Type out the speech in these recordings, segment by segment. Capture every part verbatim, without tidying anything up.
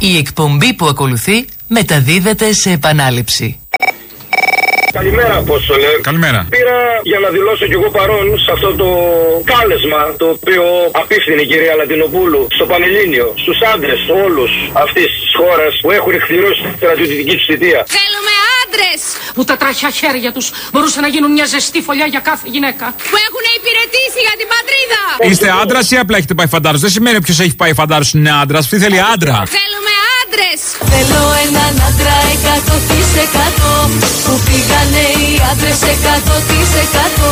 Η εκπομπή που ακολουθεί μεταδίδεται σε επανάληψη. Καλημέρα, Απόστολε. Καλημέρα. Πήρα για να δηλώσω κι εγώ παρόν σε αυτό το κάλεσμα το οποίο απίφθηνε η κυρία Λατινοπούλου στο Πανελλήνιο, στους άντρες όλους αυτής της χώρας που έχουν εκπληρώσει τη στρατιωτική τους θητεία. Θέλουμε άντρες που τα τραχιά χέρια τους μπορούσαν να γίνουν μια ζεστή φωλιά για κάθε γυναίκα. Που έχουν υπηρετήσει για την πατρίδα. Είστε άντρας ή απλά έχετε πάει φαντάρος? Δεν σημαίνει ποιος έχει πάει φαντάρος είναι άντρας. Αυτή θέλει άντρα. Θέλουμε άντρες. Θέλω έναν άντρα εκατό τοις εκατό που πήγανε οι άντρες εκατό τοις εκατό.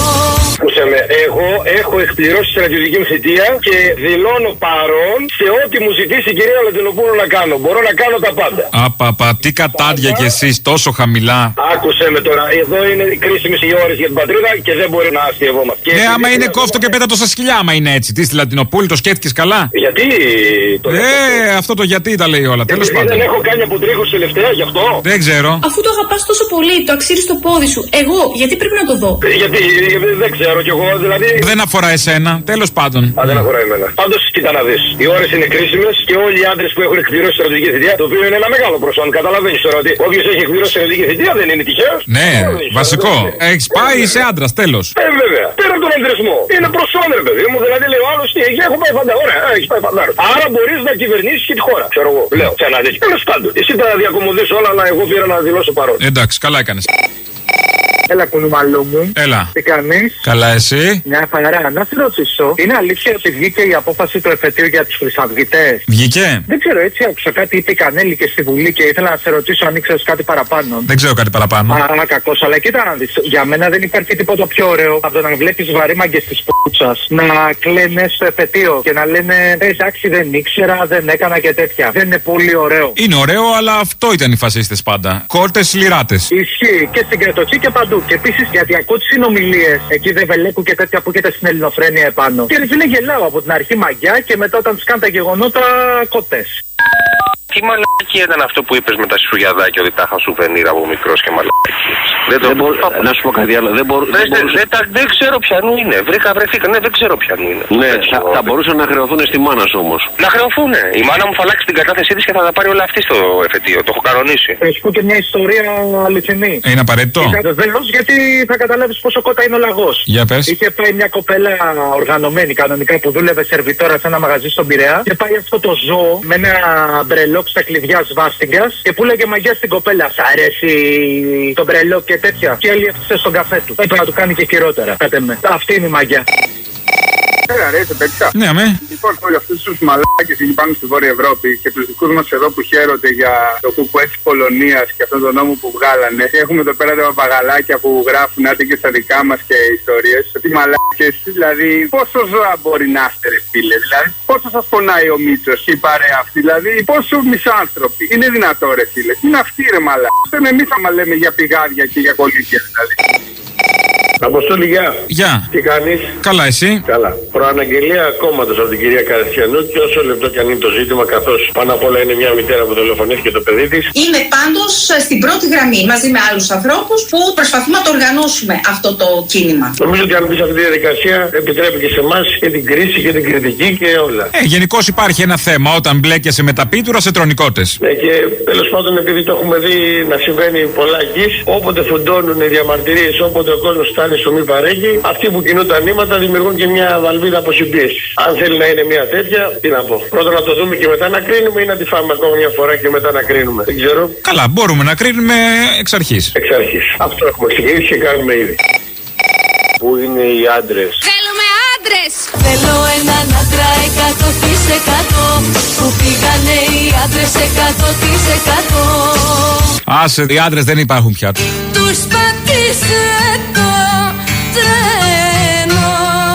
Εγώ έχω εκπληρώσει τη στρατιωτική μου θητεία και δηλώνω παρόν σε ό,τι μου ζητήσει η κυρία Λατινοπούλου να κάνω. Μπορώ να κάνω τα πάντα. Απαπα, τι κατάδια κι εσείς τόσο χαμηλά. Άκουσε με τώρα, εδώ είναι κρίσιμες οι ώρες για την πατρίδα και δεν μπορεί να αστειευόμαστε. Ναι, άμα είναι κόφτο και πέτα τόσα σκυλιά, άμα είναι έτσι. Τι στη Λατινοπούλη, το σκέφτηκες καλά? Γιατί το Ε, αυτό το γιατί τα λέει όλα. Τέλος πάντων. Δεν έχω κάνει αποτρίχους τελευταία γι' αυτό. Δεν ξέρω. Αφού το αγαπάς τόσο πολύ, το αξίζει στο πόδι σου. Εγώ, γιατί πρέπει να το δω? Γιατί δεν ξέρω κι εγώ, δηλαδή. Δεν αφορά εσένα, τέλος πάντων. Α, δεν αφορά εμένα. Πάντως, κοίτα να δεις. Οι ώρες είναι κρίσιμες και όλοι οι άντρες που έχουν εκπληρώσει στρατιωτική θητεία, το οποίο είναι ένα μεγάλο προσόν. Καταλαβαίνεις τώρα ότι όποιος έχει εκπληρώσει στρατιωτική θητεία δεν είναι τυχαίος. Ναι, βασικό. Έχεις πάει, είσαι άντρας, τέλος. Ε, βέβαια. Πέρα από τον ανδρισμό. Είναι προσόν, ρε παιδί μου. Δηλαδή λέει ο άλλος τι έχει, έχω πάει φαντάρο. Ωραία, έχεις πάει φαντάρο. Άρα μπορείς να κυβερνήσεις και τη χώρα. Ξέρω εγώ. Λέω. Σε ένα τέτοιο. Τέλος πάντων. Εσύ τα διακομωδείς όλα, αλλά εγώ πήρα να δηλώσω παρόν. Εντάξει, καλά έκανες. Έλα, κουνούμαλό μου. Έλα. Τι κάνεις? Καλά, εσύ? Μια χαρά. Να σε ρωτήσω, είναι αλήθεια ότι βγήκε η απόφαση του εφετείου για τους χρυσαυγητές? Βγήκε? Δεν ξέρω, έτσι άκουσα κάτι, είπε η Κανέλη και στη Βουλή και ήθελα να σε ρωτήσω αν ήξερες κάτι παραπάνω. Δεν ξέρω κάτι παραπάνω. Α, κακός, αλλά κοίτα να δεις. Για μένα δεν υπάρχει τίποτα πιο ωραίο από το να βλέπεις βαρύμαγκες της πούτσας να κλαίνε στο εφετείο και να λένε ε, εντάξει, δεν ήξερα, δεν έκανα και τέτοια. Δεν είναι πολύ ωραίο? Είναι ωραίο, αλλά αυτό ήταν οι φασίστες πάντα. Κόρτες λιράτες. Ισχύει και στην Κρετοτσή και παντού. Και επίσης γιατί ακούω τις συνομιλίες εκεί δεν βελέκου και τέτοια που έχετε στην Ελληνοφρένεια επάνω. Και ρε φίλε, γελάω από την αρχή μαγιά και μετά όταν τους κάνουν τα γεγονότα κοτές. Τι μαλακία ήταν αυτό που είπες με τα σουγιαδάκια ότι τα είχα σουβενίρ από μικρός και μαλακίες? Δεν το μπορώ. Να σου πω κάτι άλλο. Δεν, μπορώ, δεν, δεν, δεν, δεν, δεν ξέρω ποιανού είναι. Βρήκα, βρεθήκα. Ναι, δεν ξέρω ποιανού είναι. Ναι, θα, θα μπορούσαν να χρεωθούν στη μάνα σου όμως. Να χρεωθούν. Η μάνα μου θα αλλάξει την κατάθεσή της και θα τα πάρει όλα αυτή στο εφετείο. Το έχω κανονίσει. Έχει πω και μια ιστορία αληθινή. Είναι απαραίτητο? Βεβαίως, γιατί θα καταλάβεις πόσο κότα είναι ο λαγός. Για πες. Είχε πάει μια κοπέλα οργανωμένη κανονικά που δούλευε σερβιτόρα σε ένα μαγαζί στον Πειραιά και πάει αυτό το ζώο με ένα μπρελόκ στα κλειδιά σβάστηγκας και που λέγε μαγιά στην κοπέλα. Σ' αρέσει το μπρελόκ και τέτοια. Και έλειψε στον καφέ του. Έπρεπε να του κάνει και χειρότερα. Κάτε με. Αυτή είναι η μαγιά. Έλα ρε, σε παιδιά. Ναι, αμέ. Λοιπόν, όλοι αυτούς τους μαλάκες εκεί πάνω στη Βόρεια Ευρώπη και τους δικούς μας εδώ που χαίρονται για το κουκουέ της Πολωνίας και αυτόν τον νόμο που βγάλανε. Και έχουμε εδώ πέρα τα παπαγαλάκια που γράφουν άντε και στα δικά μας και ιστορίες. Τι μαλάκες, δηλαδή πόσο ζώα μπορεί να είστε ρε φίλε? Δηλαδή πόσο σας πονάει ο Μίτσος και η παρέα αυτή? Δηλαδή πόσο μισάνθρωποι? Είναι δυνατό ρε φίλε? Είναι αυτοί ρε μαλάκες. Δεν εμείς άμα λέμε για πηγάδια και για κολύκια δηλαδή. Αποστόλη, γεια. Γεια. Τι κάνεις? Καλά, εσύ? Καλά. Προαναγγελία κόμματος από την κυρία Καριστιανού και όσο λεπτό κι αν είναι το ζήτημα, καθώς πάνω απ' όλα είναι μια μητέρα που δολοφονήθηκε το παιδί της. Είμαι πάντως στην πρώτη γραμμή μαζί με άλλους ανθρώπους που προσπαθούμε να το οργανώσουμε αυτό το κίνημα. Νομίζω ότι αν μπει σε αυτή τη διαδικασία επιτρέπει και σε εμάς και την κρίση και την κριτική και όλα. Ε, γενικώς υπάρχει ένα θέμα όταν μπλέκεσαι με τα πίτουρα σε τρονικότες. Ναι, και τέλος πάντων επειδή το έχουμε δει να συμβαίνει πολλά εκεί, όποτε φουντώνουν οι διαμαρτυρίες, όποτε ο κόσμος φτάνει στο μη παρέγγι, αυτοί που κινούν τα νήματα δημιουργούν και μια βαλβίδα αποσυμπίεσης. Αν θέλει να είναι μια τέτοια, τι να πω. Πρώτα να το δούμε και μετά να κρίνουμε ή να τη φάμε ακόμα μια φορά και μετά να κρίνουμε. Δεν ξέρω. Καλά, μπορούμε να κρίνουμε εξ αρχής. Εξ αρχής. Αυτό έχουμε ξεκινήσει και κάνουμε ήδη. Πού είναι οι άντρες? Θέλουμε άντρες. Θέλω έναν άντρα εκατό τοις εκατό που πήγανε οι άντρες εκατό τοις εκατό. Άσε, οι άντρες δεν υπάρχουν πια. Τους πατήσε το τρένο.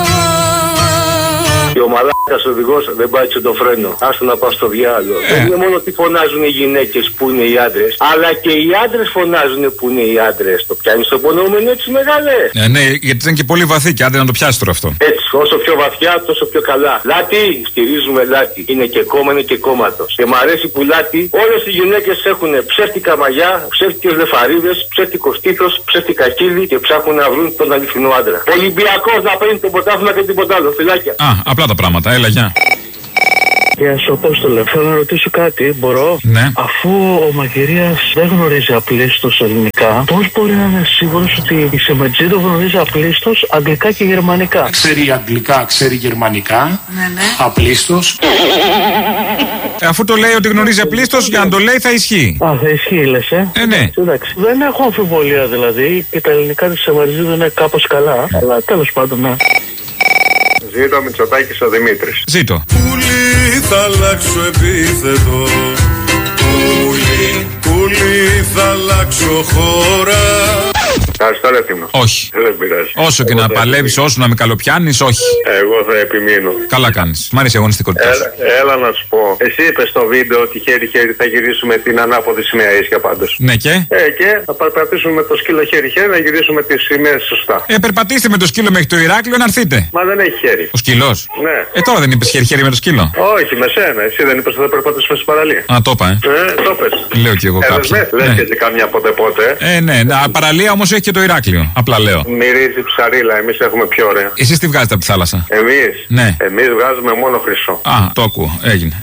Και ο μαλάκας οδηγός δεν πάτησε το φρένο. Άστο να πάω στο διάλογο. Ε. Δεν είναι μόνο ότι φωνάζουν οι γυναίκες που είναι οι άντρες, αλλά και οι άντρες φωνάζουν που είναι οι άντρες. Το πιάνει στο υπονοούμενο έτσι μεγάλε? Ε, ναι, γιατί ήταν και πολύ βαθύ και άντε να το πιάσει τώρα αυτό. Έτσι, όσο πιο βαθιά, τόσο πιο καλά. Λάτι, στηρίζουμε Λάτι. Είναι και κόμμα, είναι και κόμματος. Και μ' αρέσει που Λάτι, όλες οι γυναίκες έχουν ψεύτικα μαλλιά, ψεύτικες λεφαρίδες, ψεύτικο στήθος, ψεύτικα χείλη και ψάχνουν να βρουν τον αληθινό άντρα. Ολυμπιακός να παίρνει το πρωτάθλημα και τίποτα άλλο. Φιλάκια. Α, απλά τα πράγματα, έλα, γεια. Γεια σου, Απόστολε. Θέλω να ρωτήσω κάτι, μπορώ? Ναι. Αφού ο Μαγειρίας δεν γνωρίζει απλήστος ελληνικά, πώς μπορεί να είναι σίγουρος ότι η Σεμετζίδο γνωρίζει απλήστος αγγλικά και γερμανικά? Ξέρει αγγλικά, ξέρει γερμανικά. Ναι, ναι. Απλήστος. Ε, αφού το λέει ότι γνωρίζει απλήστος, για να το λέει θα ισχύει. Α, θα ισχύει, λες, ε. Ε, ναι. Εντάξει. Δεν έχω αμφιβολία δηλαδή και τα ελληνικά της Σεμετζίδο είναι κάπως καλά. Αλλά τέλος πάντων, ναι. Ζήτω ο Μητσοτάκης ο Δημήτρης. Ζήτω. Πουλί θα αλλάξω επίθετο. Πουλί, πουλί θα αλλάξω χώρα. Ευχαριστώ, Εύθυμο. Όχι. Δεν πειράζει. Όσο και εγώ να παλεύεις, όσο να με καλοπιάνεις, όχι. Εγώ θα επιμείνω. Καλά κάνεις. Μ' αρέσει η αγωνιστικότητά σου. Έλα, έλα να σου πω. Εσύ είπες στο βίντεο ότι χέρι-χέρι θα γυρίσουμε την ανάποδη σημαία ίσια πάντως. Ναι, και. Ε, και θα περπατήσουμε με το σκύλο χέρι-χέρι να γυρίσουμε τις σημαίες σωστά. Ε, περπατήστε με το σκύλο μέχρι το Ηράκλειο να έρθετε. Μα δεν έχει χέρι. Ο σκύλος. Ναι. Ε, τώρα δεν είπες χέρι-χέρι με το σκύλο. Όχι, με σένα. Εσύ δεν είπες ότι θα περπατήσουμε στην παραλία. Α, το είπα, ε. Ε, το πες. Λέω κι εγώ κάποια. Λες Ναι. και έτσι κάμια πότε-πότε. Ε, ναι, να, παραλία όμως έχει και το Ηράκλειο. Απλά λέω. Μυρίζει ψαρίλα, εμείς έχουμε πιο ωραία. Εσείς τι βγάζετε από τη θάλασσα? Εμείς. Ναι. Εμείς βγάζουμε μόνο χρυσό. Α, το ακούω. Έγινε.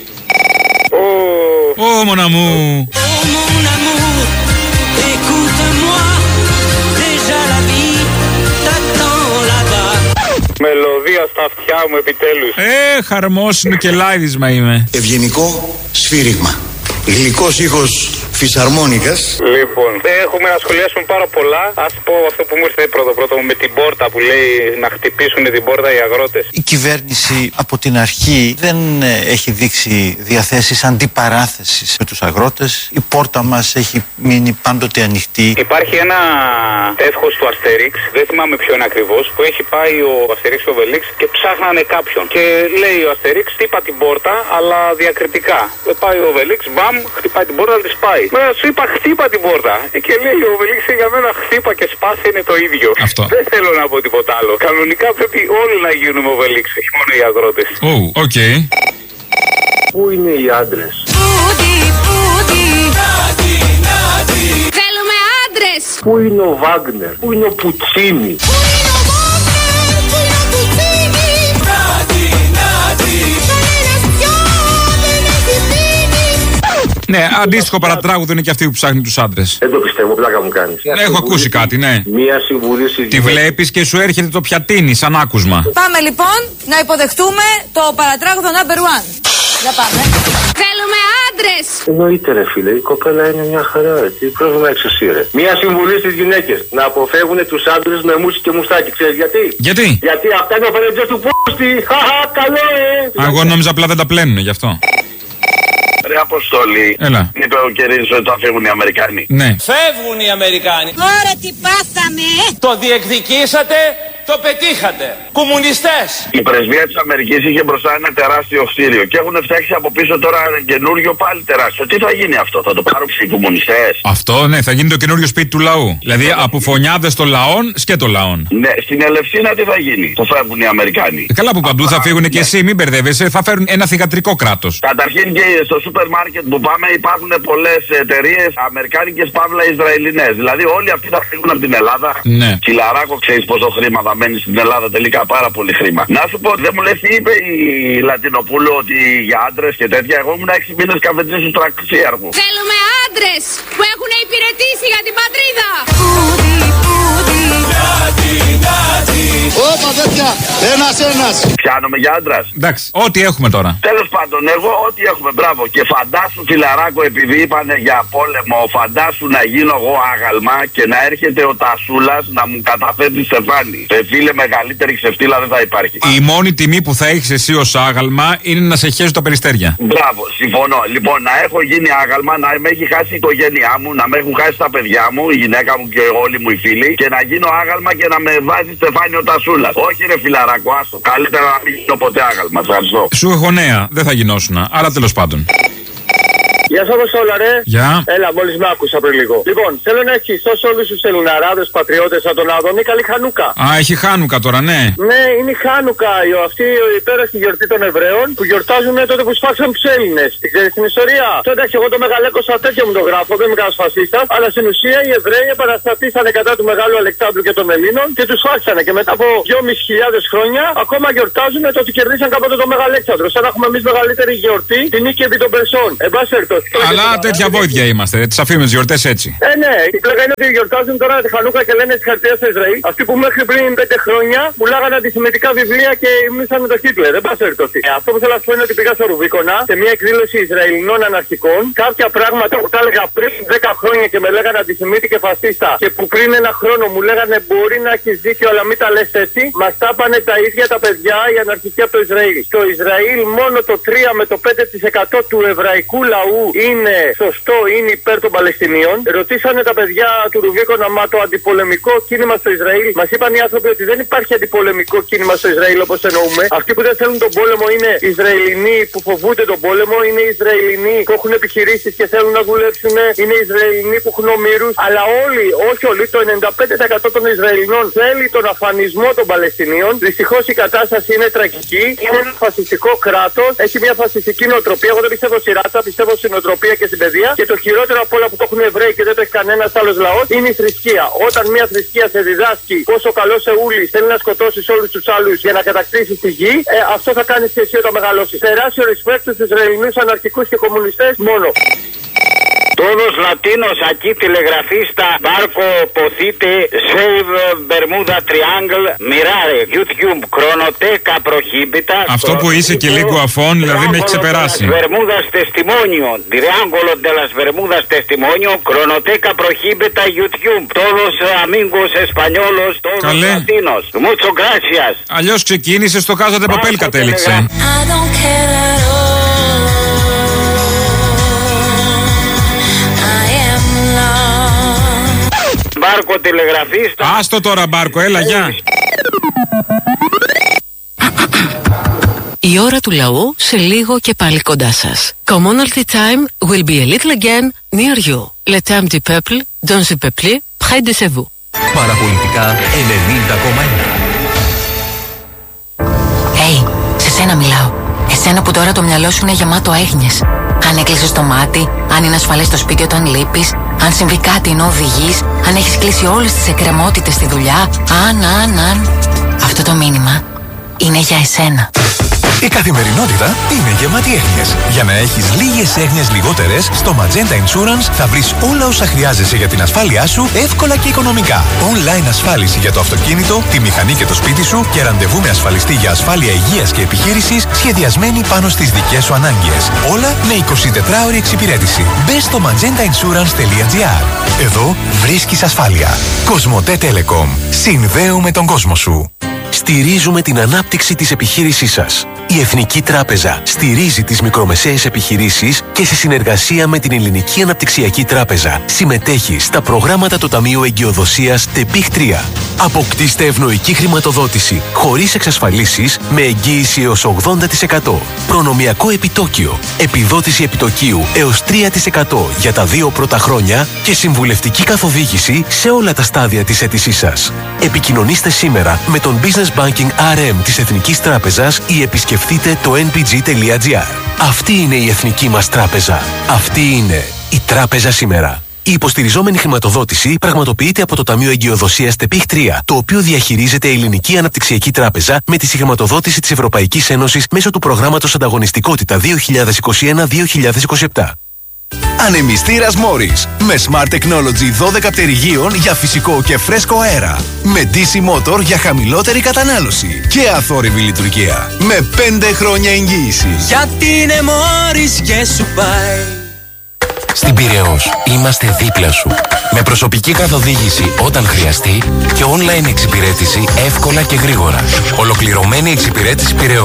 Ω, Ω, μόνα μου. μελωδία στα αυτιά μου επιτέλους. Ε, χαρμόσυνο και λάιδισμα είμαι. Ευγενικό σφύριγμα. Γλυκός ήχος φυσαρμόνικας. Λοιπόν, έχουμε να σχολιάσουμε πάρα πολλά. Ας πω αυτό που μου ήρθε πρώτο πρώτο με την πόρτα που λέει να χτυπήσουν την πόρτα οι αγρότες. Η κυβέρνηση από την αρχή δεν έχει δείξει διαθέσεις αντιπαράθεσης με τους αγρότες. Η πόρτα μας έχει μείνει πάντοτε ανοιχτή. Υπάρχει ένα εύχος του Αστερίξ, δεν θυμάμαι ποιο είναι ακριβώς, που έχει πάει ο Αστερίξ και ο Βελίξ και ψάχνανε κάποιον. Και λέει ο Αστερίξ, χτύπα την πόρτα, αλλά διακριτικά. Και πάει ο Βελίξ, μπαμ, χτυπάει την πόρτα, τη σπάει. Μα σου είπα, χτύπα την πόρτα. Και λέει ο Βελίξ, για μένα χτύπα και σπάσε είναι το ίδιο. Αυτό. Δεν θέλω να πω τίποτα άλλο. Κανονικά πρέπει όλοι να γίνουμε ο Βελίξ, όχι μόνο οι αγρότες. Ω, οκ. Πού είναι οι άντρες? Πούτι, πούτι. Θέλουμε άντρες. Πού είναι ο Βάγνερ? Πού είναι ο Πουτσίνι? Ναι, αντίστοιχο παρατράγουδο είναι και αυτή που ψάχνει τους άντρες. Δεν το πιστεύω, πλάκα μου κάνεις. Έχω ακούσει κάτι, ναι. Μία συμβουλή στη Τη βλέπεις και σου έρχεται το πιατίνι σαν άκουσμα. Πάμε λοιπόν να υποδεχτούμε το παρατράγουδο number one. Για πάμε. Θέλουμε άντρες. Εννοείται ρε φίλε, η κοπέλα είναι μια χαρά, ρε. Τι πρόβλημα έχεις εσύ ρε? Μία συμβουλή στις γυναίκες, να αποφεύγουν τους άντρες με μουσι και μουστάκι. Ξέρεις γιατί? Γιατί? Γιατί αυτά είναι ο φερετζές του πούστη. Χαχα, καλό ε. Εγώ νόμιζα απλά δεν τα πλένουνε γι' αυτό. Ρε Αποστολή, Έλα. είπε ο Κερίνης ότι θα φύγουν οι Αμερικάνοι. Ναι. Φεύγουν οι Αμερικάνοι. Ωραία τι πάθαμε. Το διεκδικήσατε, το πετύχατε. Κομμουνιστές. Η πρεσβεία της Αμερικής είχε μπροστά ένα τεράστιο κτίριο και έχουν φτιάξει από πίσω τώρα ένα καινούριο πάλι τεράστιο. Τι θα γίνει αυτό, θα το πάρουν οι κομμουνιστές? Αυτό, ναι, θα γίνει το καινούριο σπίτι του λαού. Δηλαδή από φωνιάδες των λαών σκέτο λαών. Ναι, στην Ελευσίνα τι θα γίνει που φεύγουν οι Αμερικάνοι? Ε, καλά που παντού θα φύγουν και εσύ, μην μπερδεύεσαι, θα φέρουν ένα θυγατρικό κράτος. Καταρχήν και στο σούπερ μάρκετ που πάμε υπάρχουν πολλές εταιρείες αμερικάνικες παύλα Ισραηλινές. Δηλαδή όλοι αυτοί θα φύγουν από την Ελλάδα. Ναι. Κιλαράκο, ξέρεις πόσο χρήμα θα μένει στην Ελλάδα τελικά? Πάρα πολύ χρήμα. Να σου πω, δεν μου λες τι είπε η Λατινοπούλου ότι για άντρες και τέτοια? Εγώ ήμουν έξι μήνες καφετζής του τραξίαρχου. Θέλουμε άντρες που έχουν υπηρετήσει για την πατρίδα. Ωπα τέτοια, ένας-ένας. Πιάνομαι για άντρας. Εντάξει, ό,τι έχουμε τώρα. Τέλος πάντων, εγώ ό,τι έχουμε, μπράβο. Και φαντάσου, φιλαράκο, επειδή είπανε για πόλεμο, φαντάσου να γίνω εγώ άγαλμα και να έρχεται ο Τασούλας να μου καταθέτει στεφάνι. Ε, φίλε, μεγαλύτερη ξεφτύλα δεν θα υπάρχει. Η μόνη τιμή που θα έχεις εσύ ως άγαλμα είναι να σε χέζουν τα περιστέρια. Μπράβο, συμφωνώ. Λοιπόν, να έχω γίνει άγαλμα, να με έχει χάσει η οικογένειά μου, να με έχουν χάσει τα παιδιά μου, η γυναίκα μου και όλοι μου οι φίλοι, και να γίνω άγαλμα και να με βάζει στεφάνι ο Τασούλας. Όχι, ρε φιλαράκο, άστο. Καλύτερα να μην γίνω ποτέ άγαλμα. Ευχαριστώ. Σου έχω νέα, δεν θα γινώσουνα, αλλά τέλος πάντων. Γεια σα, όλα, ρε. Γεια. Έλα, μόλι με άκουσα πριν λίγο. Λοιπόν, θέλω να ευχηθώ σε όλου του Ελληναράδες πατριώτες από τον Άδωνη καλή Χανούκα. Α, έχει Χάνουκα τώρα, ναι. Ναι, είναι η Χάνουκα, αυτή η υπέροχη γιορτή των Εβραίων που γιορτάζουν τότε που σφάξαν του Έλληνες. Την ξέρει την ιστορία. Τότε εντάξει, εγώ το μεγαλέκοσα τέτοια μου το γράφω, δεν είμαι κανένα φασίστα. Αλλά στην ουσία οι Εβραίοι επαναστατήσανε κατά του Μεγάλου Αλεξάνδρου και των Ελλήνων και του σφάξανε. Και μετά από δυόμισι χιλιάδες χρόνια ακόμα γιορτάζουν το ότι κερδίσαν κάποτε το Μεγαλέξανδρο. Σαν να έχουμε εμεί μεγαλύτερη γιορτή την νίκη επί των Περσών. Εν πάση περιπτώσει. Αλλά τέτοια βόηδια είμαστε. Τι αφήνουμε τι γιορτέ έτσι. Ε, ναι, η πλέγα είναι ότι γιορτάζουν τώρα τη Χανούκα και λένε συγχαρητήρια στο Ισραήλ. Αυτοί που μέχρι πριν πέντε χρόνια πουλάγανε αντισημιτικά βιβλία και ήμουν με το Χίτλερ. Δεν πάση περιπτώσει. Αυτό που θέλω να σου πω είναι ότι πήγα στο Ρουβίκονα σε μια εκδήλωση Ισραηλινών αναρχικών. Κάποια πράγματα που τα έλεγα πριν δέκα χρόνια και με λέγανε αντισημίτη και φασίστα και που πριν ένα χρόνο μου λέγανε μπορεί να έχει δίκιο αλλά μην τα λες έτσι. Μα τα πάνε τα ίδια τα παιδιά οι αναρχικοί από το Ισραήλ. Στο Ισραήλ μόνο το τρία με το πέντε τοις εκατό του εβραϊκού λαού είναι σωστό, είναι υπέρ των Παλαιστινίων. Ρωτήσανε τα παιδιά του Ρουβίκονα μα το αντιπολεμικό κίνημα στο Ισραήλ. Μα είπαν οι άνθρωποι ότι δεν υπάρχει αντιπολεμικό κίνημα στο Ισραήλ όπως εννοούμε. Αυτοί που δεν θέλουν τον πόλεμο είναι Ισραηλινοί που φοβούνται τον πόλεμο, είναι Ισραηλινοί που έχουν επιχειρήσεις και θέλουν να δουλέψουν, είναι Ισραηλινοί που έχουν ομήρους. Αλλά όλοι, όχι όλοι, το ενενήντα πέντε τοις εκατό των Ισραηλινών θέλει τον αφανισμό των Παλαιστινίων. Δυστυχώς η κατάσταση είναι τραγική. Είναι ένα φασιστικό κράτος, έχει μια φασιστική νοοτροπία. Εγώ δεν πιστεύω στη ράτσα, πιστεύω στην νοοτροπία και στην παιδεία. Και το χειρότερο από όλα που το έχουν Εβραίοι και δεν το έχει κανένας άλλος λαός είναι η θρησκεία. Όταν μια θρησκεία σε διδάσκει πόσο καλό Σεούλης θέλει να σκοτώσει όλους τους άλλους για να κατακτήσει τη γη, ε, αυτό θα κάνει και εσύ όταν μεγαλώσεις. Τεράστιο respect στους Ισραηλινούς αναρχικούς και κομμουνιστές μόνο. Todos latinos aquí telegrafista barco pocite save Bermuda Triangle mirare YouTube cronoteca prohibita. Αυτό που είσαι και λίγο αφών, δηλαδή με έχει ξεπεράσει. Bermudas testimonio, Triángulo de las Bermudas testimonio, cronoteca prohibita YouTube. Todos amigos españolos, todos latinos. Muchas gracias. Αλλιώς ξεκίνησε στο Casa de Papel κατέληξε. Μπάρκο τηλεγραφίστα. Άστο τώρα Μπάρκο, έλα γεια. Η ώρα του λαού σε λίγο και πάλι κοντά σας. Commonalty time will be a little again near you. Le temps du peuple, dans le peuple, près de chez vous. Παραπολιτικά ενενήντα κόμμα ένα. Hey, σε σένα μιλάω. Εσένα που τώρα το μυαλό σου είναι γεμάτο έγνοιες. Αν έκλεισες το μάτι, αν είναι ασφαλές το σπίτι όταν λείπεις, αν συμβεί κάτι ενώ οδηγείς, αν έχεις κλείσει όλες τις εκκρεμότητες στη δουλειά, αν, αν, αν. Αυτό το μήνυμα είναι για εσένα. Η καθημερινότητα είναι γεμάτη έγνοιες. Για να έχεις λίγες έγνοιες λιγότερες, στο Magenta Insurance θα βρεις όλα όσα χρειάζεσαι για την ασφάλειά σου εύκολα και οικονομικά. Online ασφάλιση για το αυτοκίνητο, τη μηχανή και το σπίτι σου και ραντεβού με ασφαλιστή για ασφάλεια υγείας και επιχείρησης σχεδιασμένη πάνω στις δικές σου ανάγκες. Όλα με εικοσιτετράωρη εξυπηρέτηση. Μπες στο magenta insurance τελεία gr. Εδώ βρίσκεις ασφάλεια. Κοσμοτέ Telecom. Συνδέουμε τον κόσμο σου. Στηρίζουμε την ανάπτυξη της επιχείρησής σας. Η Εθνική Τράπεζα στηρίζει τις μικρομεσαίες επιχειρήσεις και σε συνεργασία με την Ελληνική Αναπτυξιακή Τράπεζα συμμετέχει στα προγράμματα του Ταμείου Εγκυοδοσίας ΤΕΠΙΧ τρία. Αποκτήστε ευνοϊκή χρηματοδότηση χωρίς εξασφαλίσεις με εγγύηση έως ογδόντα τοις εκατό. Προνομιακό επιτόκιο, επιδότηση επιτοκίου έως τρία τοις εκατό για τα δύο πρώτα χρόνια και συμβουλευτική καθοδήγηση σε όλα τα στάδια της αίτησής σας. Επικοινωνήστε σήμερα με τον Business Banking αρ εμ της Εθνικής Τράπεζας ή επισκεφτείτε το εν πι τζι τελεία gr. Αυτή είναι η εθνική μας τράπεζα. Αυτή είναι η τράπεζα σήμερα. Η υποστηριζόμενη χρηματοδότηση πραγματοποιείται από το Ταμείο Εγκυοδοσίας ΤΕΠΙΧ τρία, το οποίο διαχειρίζεται η Ελληνική Αναπτυξιακή Τράπεζα με τη συγχρηματοδότηση της Ευρωπαϊκής Ένωσης μέσω του προγράμματος Ανταγωνιστικότητα δύο χιλιάδες είκοσι ένα με δύο χιλιάδες είκοσι επτά. Ανεμιστήρας Morris με Smart Technology δώδεκα πτερυγίων για φυσικό και φρέσκο αέρα. Με ντι σι Motor για χαμηλότερη κατανάλωση και αθόρυβη λειτουργία. Με πέντε χρόνια εγγύηση. Γιατί είναι Morris και σου πάει. Στην Πειραιώς είμαστε δίπλα σου. Με προσωπική καθοδήγηση όταν χρειαστεί και online εξυπηρέτηση εύκολα και γρήγορα. Ολοκληρωμένη εξυπηρέτηση Πειραιώς.